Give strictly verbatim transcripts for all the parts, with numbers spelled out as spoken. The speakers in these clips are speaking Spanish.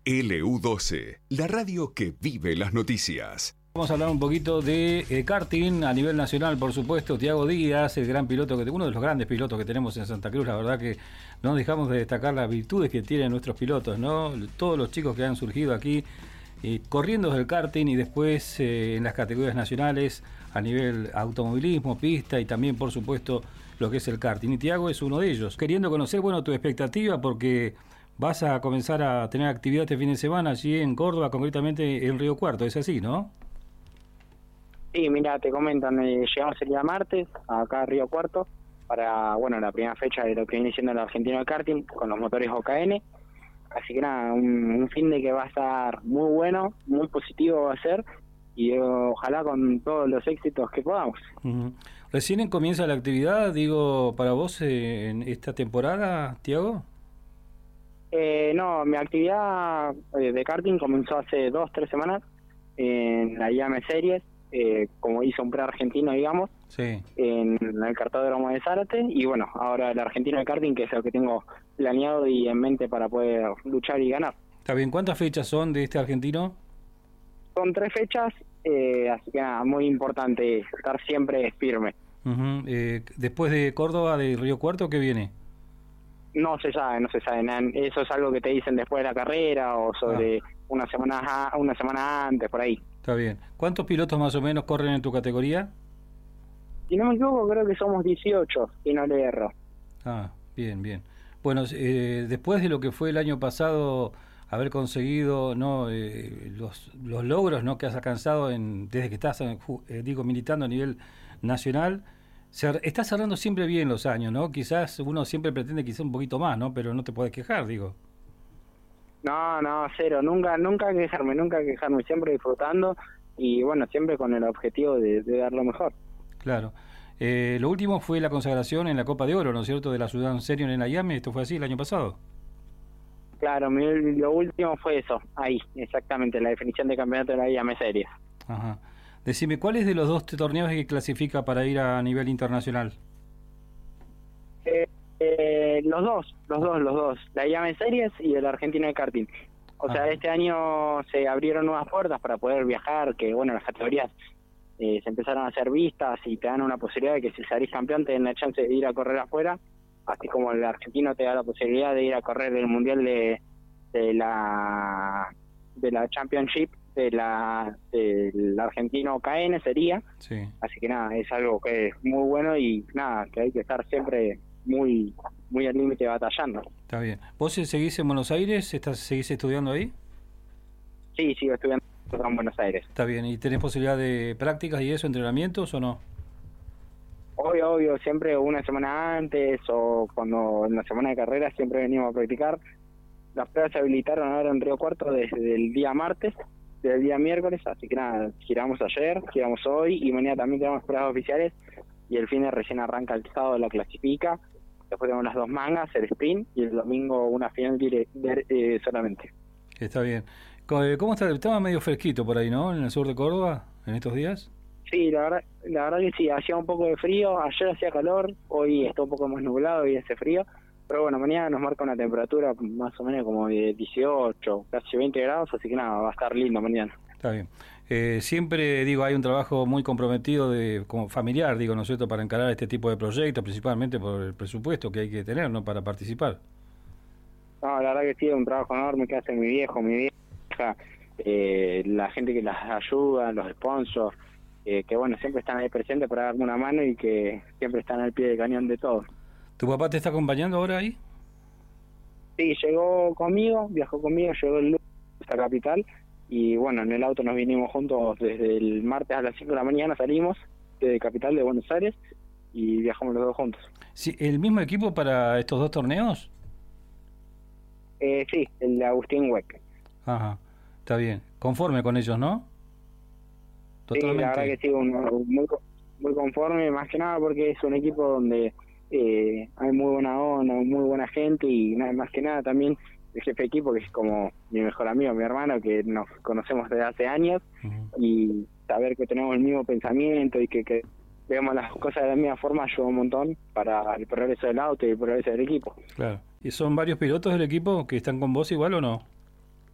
L U doce, la radio que vive las noticias. Vamos a hablar un poquito de eh, karting a nivel nacional, por supuesto. Thiago Díaz, el gran piloto, que uno de los grandes pilotos que tenemos en Santa Cruz. La verdad que no dejamos de destacar las virtudes que tienen nuestros pilotos, ¿no? Todos los chicos que han surgido aquí eh, corriendo del karting y después eh, en las categorías nacionales a nivel automovilismo, pista y también, por supuesto, lo que es el karting. Y Thiago es uno de ellos. Queriendo conocer, bueno, tu expectativa, porque vas a comenzar a tener actividad este fin de semana allí en Córdoba, concretamente en Río Cuarto. ¿Es así, no? Sí, mira, te comentan, eh, llegamos el día martes acá a Río Cuarto para, bueno, la primera fecha de lo que viene siendo el argentino de karting con los motores O K N. Así que nada, un, un fin de que va a estar muy bueno, muy positivo va a ser, y eh, ojalá con todos los éxitos que podamos. Uh-huh. Recién comienza la actividad, digo, para vos eh, en esta temporada, Thiago. Eh, no, mi actividad eh, de karting comenzó hace dos, tres semanas en la I A M Series. Eh, como hizo un pre-argentino, digamos, sí, en el cartódromo de Zárate, y bueno, ahora el argentino de karting, que es lo que tengo planeado y en mente para poder luchar y ganar. Está bien, ¿cuántas fechas son de este argentino? Son tres fechas, eh, así que nada, muy importante estar siempre firme. Uh-huh. Eh, después de Córdoba, de Río Cuarto, ¿qué viene? No se sabe, no se sabe, eso es algo que te dicen después de la carrera o sobre ah. una semana una semana antes, por ahí. Está bien. ¿Cuántos pilotos más o menos corren en tu categoría? Si no me equivoco, creo que somos dieciocho, si no le erro. Ah, bien, bien. Bueno, eh, después de lo que fue el año pasado, haber conseguido no eh, los los logros no que has alcanzado en, desde que estás, eh, digo, militando a nivel nacional, se, estás cerrando siempre bien los años, ¿no? Quizás uno siempre pretende quizás un poquito más, ¿no? Pero no te puedes quejar, digo. No, no, cero, nunca nunca quejarme, nunca quejarme, siempre disfrutando y bueno, siempre con el objetivo de, de dar lo mejor. Claro. Eh, lo último fue la consagración en la Copa de Oro, ¿no es cierto?, de la Sudán Senior en la I A M, ¿esto fue así el año pasado? Claro, mi, lo último fue eso, ahí, exactamente, la definición de campeonato de la I A M Series. Ajá. Decime, ¿cuál es de los dos torneos que clasifica para ir a nivel internacional? Eh, Eh, los dos, los dos, los dos, la I A M Series y el argentino de karting. O ah. sea, este año se abrieron nuevas puertas para poder viajar, que bueno, las categorías eh, se empezaron a hacer vistas y te dan una posibilidad de que si salís campeón te den la chance de ir a correr afuera, así como el argentino te da la posibilidad de ir a correr el mundial de, de la de la Championship de la del argentino O K N sería. Sí. Así que nada, es algo que es muy bueno y nada, que hay que estar siempre muy muy al límite batallando. Está bien. ¿Vos seguís en Buenos Aires? ¿Estás, ¿Seguís estudiando ahí? Sí, sigo estudiando en Buenos Aires. Está bien. ¿Y tenés posibilidad de prácticas y eso, entrenamientos o no? Obvio, obvio, siempre una semana antes o cuando en la semana de carrera siempre venimos a practicar. Las pruebas se habilitaron ahora en Río Cuarto desde el día martes, desde el día miércoles, así que nada, giramos ayer, giramos hoy y mañana también tenemos pruebas oficiales y el fin de recién arranca el sábado la clasifica. Después tenemos las dos mangas, el sprint, y el domingo una final dire, dire, eh, solamente. Está bien. ¿Cómo está? Estaba medio fresquito por ahí, ¿no? En el sur de Córdoba, en estos días. Sí, la verdad, la verdad que sí, hacía un poco de frío, ayer hacía calor, hoy está un poco más nublado y hace frío, pero bueno, mañana nos marca una temperatura más o menos como de dieciocho, casi veinte grados, así que nada, va a estar lindo mañana. Está bien. Eh, siempre, digo, hay un trabajo muy comprometido de como familiar, digo, ¿no es cierto?, para encarar este tipo de proyectos, principalmente por el presupuesto que hay que tener, ¿no?, para participar. No, la verdad que sí, es un trabajo enorme que hace mi viejo, mi vieja, eh, la gente que las ayuda, los sponsors, eh, que bueno, siempre están ahí presentes para darme una mano y que siempre están al pie del cañón de todo. ¿Tu papá te está acompañando ahora ahí? Sí, llegó conmigo, viajó conmigo, llegó el lunes a la capital. Y bueno, en el auto nos vinimos juntos desde el martes a las cinco de la mañana, salimos de Capital de Buenos Aires y viajamos los dos juntos. Sí, ¿el mismo equipo para estos dos torneos? Eh, sí, el de Agustín Weck. Ajá, está bien. Conforme con ellos, ¿no? Totalmente. Sí, la verdad que sí, un, muy, muy conforme, más que nada porque es un equipo donde eh, hay muy buena onda, muy buena gente y nada más que nada también el jefe de equipo, que es como mi mejor amigo, mi hermano, que nos conocemos desde hace años, uh-huh. Y saber que tenemos el mismo pensamiento y que, que vemos las cosas de la misma forma ayuda un montón para el progreso del auto y el progreso del equipo. Claro. ¿Y son varios pilotos del equipo que están con vos igual o no?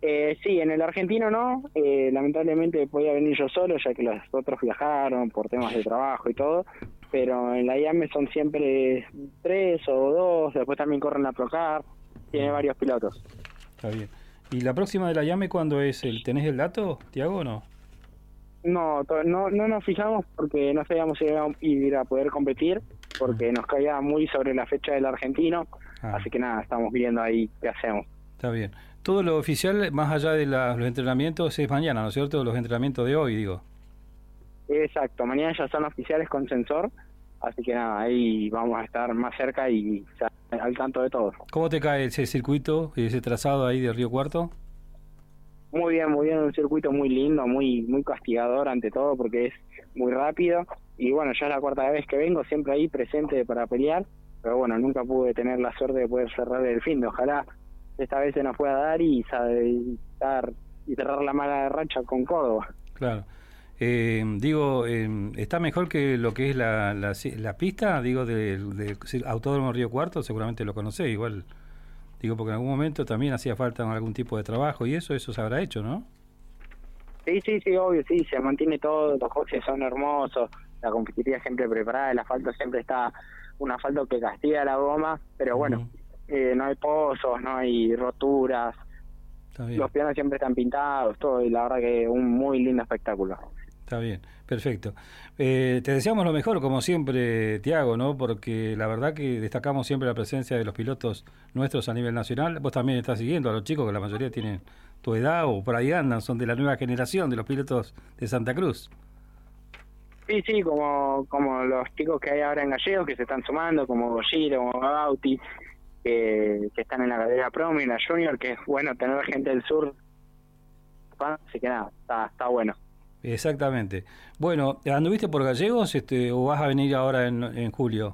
Eh, sí, en el argentino no, eh, lamentablemente podía venir yo solo, ya que los otros viajaron por temas de trabajo y todo, pero en la I A M E son siempre tres o dos, después también corren la Procar, tiene varios pilotos. Está bien. ¿Y la próxima de la I A M E cuándo es? El, ¿Tenés el dato, Tiago, o no? No, to- no, no nos fijamos porque no sabíamos si iba a ir a poder competir, porque nos caía muy sobre la fecha del argentino, ah. así que nada, estamos viendo ahí qué hacemos. Está bien. Todo lo oficial, más allá de la, los entrenamientos, es mañana, ¿no es cierto? Los entrenamientos de hoy, digo. Exacto, mañana ya son oficiales con sensor, así que nada, ahí vamos a estar más cerca y ya al tanto de todo. ¿Cómo te cae ese circuito, ese trazado ahí de Río Cuarto? Muy bien, muy bien, un circuito muy lindo, muy muy castigador ante todo porque es muy rápido y bueno, ya es la cuarta vez que vengo, siempre ahí presente para pelear, pero bueno, nunca pude tener la suerte de poder cerrar el fin, ojalá esta vez se nos pueda dar y, y, dar, y cerrar la mala racha con Córdoba. Claro. Eh, digo, eh, ¿está mejor que lo que es la, la, la pista, digo, del de, de Autódromo Río Cuarto? Seguramente lo conocés, igual, digo, porque en algún momento también hacía falta algún tipo de trabajo y eso, eso se habrá hecho, ¿no? Sí, sí, sí, obvio, sí, se mantiene todo, los coches son hermosos, la competitividad siempre preparada, el asfalto siempre está, un asfalto que castiga la goma, pero bueno, uh-huh. eh, no hay pozos, no hay roturas, los pianos siempre están pintados, todo, y la verdad que un muy lindo espectáculo. Está bien, perfecto. Eh, te deseamos lo mejor, como siempre, Tiago, ¿no? Porque la verdad que destacamos siempre la presencia de los pilotos nuestros a nivel nacional. Vos también estás siguiendo a los chicos, que la mayoría tienen tu edad o por ahí andan, son de la nueva generación de los pilotos de Santa Cruz. Sí, sí, como como los chicos que hay ahora en Gallegos, que se están sumando, como Giro, como Bauti, que, que están en la categoría Promo y en la Junior, que es bueno tener gente del sur. Así que nada, está, está bueno. Exactamente. Bueno, ¿anduviste por Gallegos este, o vas a venir ahora en, en julio?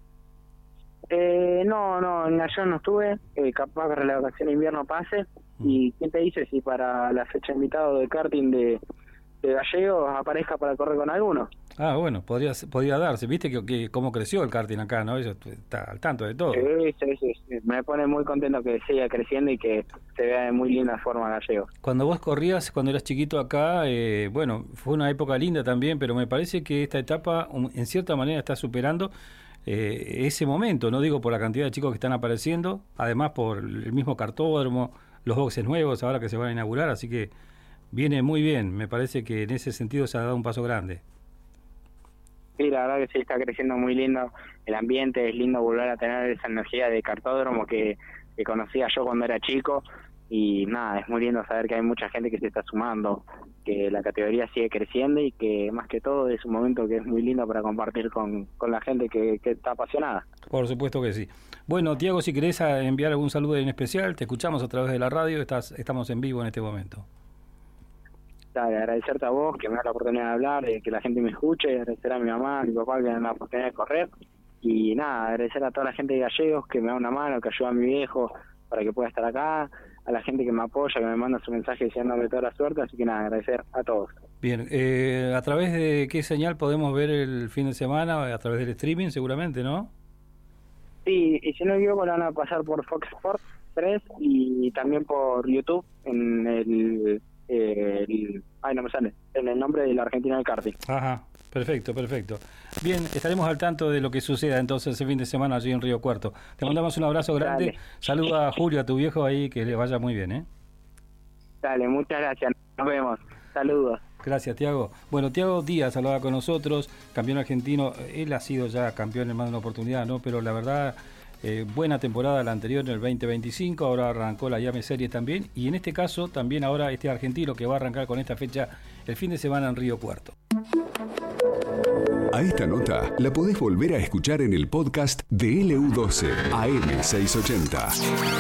Eh, no, no, en Gallegos no estuve, eh, capaz que la vacación de invierno pase, mm. y quién te dice si para la fecha invitado de karting de, de Gallegos aparezca para correr con alguno. Ah, bueno, podría, podría darse, viste que, que cómo creció el karting acá, ¿no? Eso está al tanto de todo. Sí, sí, sí, sí, me pone muy contento que siga creciendo y que se vea de muy linda forma Gallegos. Cuando vos corrías, cuando eras chiquito acá, eh, bueno, fue una época linda también, pero me parece que esta etapa, um, en cierta manera, está superando eh, ese momento, no digo por la cantidad de chicos que están apareciendo, además por el mismo cartódromo, los boxes nuevos ahora que se van a inaugurar, así que viene muy bien, me parece que en ese sentido se ha dado un paso grande. Sí, la verdad que sí, está creciendo muy lindo el ambiente, es lindo volver a tener esa energía de cartódromo que, que conocía yo cuando era chico y nada, es muy lindo saber que hay mucha gente que se está sumando, que la categoría sigue creciendo y que más que todo es un momento que es muy lindo para compartir con, con la gente que, que está apasionada. Por supuesto que sí. Bueno, Tiago, si querés enviar algún saludo en especial, te escuchamos a través de la radio, estás, estamos en vivo en este momento. Dale, agradecerte a vos que me da la oportunidad de hablar, de que la gente me escuche, agradecer a mi mamá, a mi papá que me da la oportunidad de correr y nada, agradecer a toda la gente de Gallegos que me da una mano, que ayuda a mi viejo para que pueda estar acá, a la gente que me apoya, que me manda su mensaje deseándome toda la suerte, así que nada, agradecer a todos. Bien, eh, ¿a través de qué señal podemos ver el fin de semana? A través del streaming seguramente, ¿no? Sí, y si no me equivoco, lo van a pasar por Fox Sports tres y también por YouTube en el... Eh, el, ay no me sale en el nombre de la Argentina del karting. Ajá, perfecto, perfecto. Bien, estaremos al tanto de lo que suceda entonces ese fin de semana allí en Río Cuarto. Te mandamos un abrazo grande. Dale. Saluda a Julio, a tu viejo ahí, que le vaya muy bien, ¿eh? Dale, muchas gracias, nos vemos. Saludos. Gracias, Tiago. Bueno, Tiago Díaz hablaba con nosotros, campeón argentino. Él ha sido ya campeón en más de una oportunidad, ¿no? Pero la verdad, eh, buena temporada la anterior en el veinte veinticinco, ahora arrancó la I A M E Series también, y en este caso también ahora este argentino que va a arrancar con esta fecha el fin de semana en Río Cuarto. A esta nota la podés volver a escuchar en el podcast de L U doce A M seiscientos ochenta.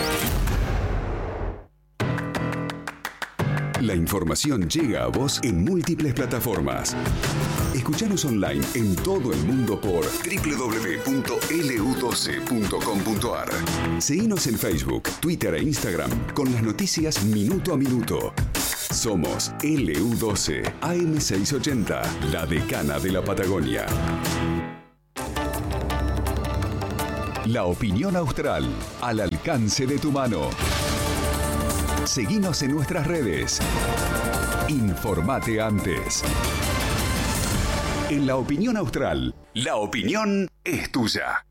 La información llega a vos en múltiples plataformas. Escuchanos online en todo el mundo por doble u doble u doble u punto L U doce punto com punto A R. Seguinos en Facebook, Twitter e Instagram con las noticias minuto a minuto. Somos L U doce A M seiscientos ochenta, la decana de la Patagonia. La opinión austral, al alcance de tu mano. Seguinos en nuestras redes. Informate antes. En La Opinión Austral, la opinión es tuya.